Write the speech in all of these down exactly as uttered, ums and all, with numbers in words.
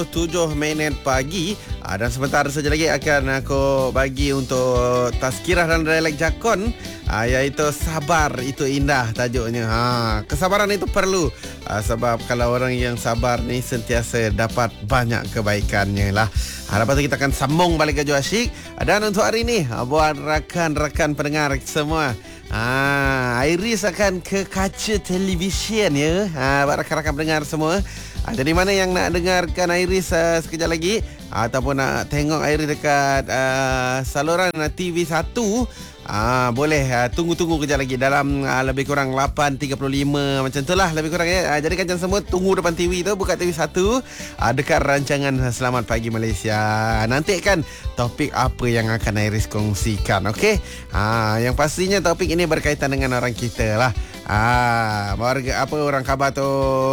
tujuh minit pagi uh, dan sebentar saja lagi akan aku bagi untuk tazkirah dan dialek Jakun, uh, iaitu sabar itu indah tajuknya. Ha, kesabaran itu perlu uh, sebab kalau orang yang sabar ni sentiasa dapat banyak kebaikannya lah. Ha, lepas tu kita akan sambung balik ke Jo Asyik. Dan untuk hari ni uh, buat rakan-rakan pendengar semua, Ah, Iris akan ke kaca televisyen ya. Ah, buat rakan-rakan pendengar semua. Ah, jadi mana yang nak dengarkan Iris uh, sekejap lagi ataupun nak tengok Iris dekat uh, saluran uh, T V satu, ah, boleh uh, tunggu-tunggu kejap lagi dalam uh, lebih kurang lapan tiga puluh lima macam tu lah lebih kurang ya. Uh, jadi kan semua tunggu depan T V tu, buka T V satu uh, dekat rancangan Selamat Pagi Malaysia. Nanti kan topik apa yang akan Iris kongsikan, okey? Ah, yang pastinya topik ini berkaitan dengan orang kita lah. Ah, warga apa orang khabar tu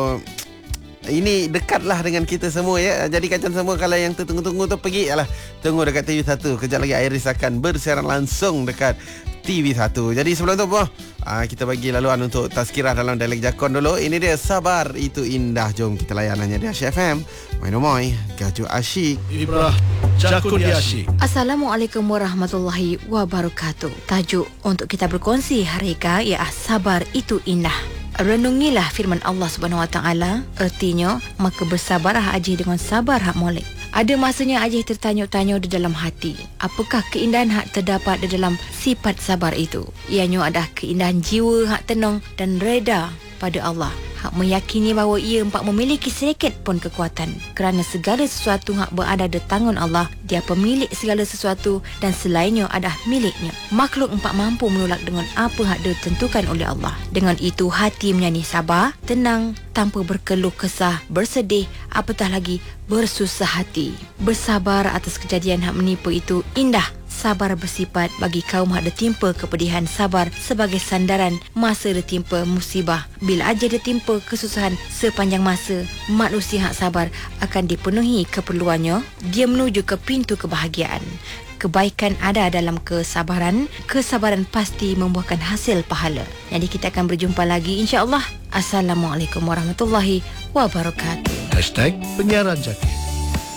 ini dekatlah dengan kita semua ya. Jadi kacang semua kalau yang tertunggu-tunggu tu pergi lah. Tunggu dekat T V satu. Kejap lagi Iris akan bersiaran langsung dekat T V satu. Jadi sebelum tu boh, aa, kita bagi laluan untuk tazkirah dalam dialek Jakun dulu. Ini dia Sabar Itu Indah. Jom kita layanannya di Asyik F M. Moin-moin, Gaju Asyik. Ibrah Jakun di Asyik. Assalamualaikum warahmatullahi wabarakatuh. Tajuk untuk kita berkongsi hari ini ialah Sabar Itu Indah. Renungilah firman Allah Subhanahu Wa Taala. Artinya, maka bersabarlah Ajih dengan sabar hak molek. Ada masanya Ajih tertanya-tanya di dalam hati, apakah keindahan hak terdapat di dalam sifat sabar itu? Ianya adalah keindahan jiwa hak tenang dan reda pada Allah, hak meyakini bahawa ia empat memiliki sedikit pun kekuatan, kerana segala sesuatu hak berada di tangan Allah. Dia pemilik segala sesuatu dan selainnya adalah miliknya. Makhluk empat mampu menolak dengan apa hak ditentukan oleh Allah. Dengan itu hati menjadi sabar, tenang, tanpa berkeluh kesah, bersedih, apatah lagi bersusah hati. Bersabar atas kejadian hak menipu itu indah. Sabar bersifat bagi kaum hak ditimpa kepedihan. Sabar sebagai sandaran masa ditimpa musibah. Bila aja ditimpa kesusahan sepanjang masa, manusia hak sabar akan dipenuhi keperluannya. Dia menuju ke pintu kebahagiaan. Kebaikan ada dalam kesabaran. Kesabaran pasti membuahkan hasil pahala. Jadi kita akan berjumpa lagi insya-Allah. Assalamualaikum warahmatullahi wabarakatuh. Hashtag Penyiaran Jakun.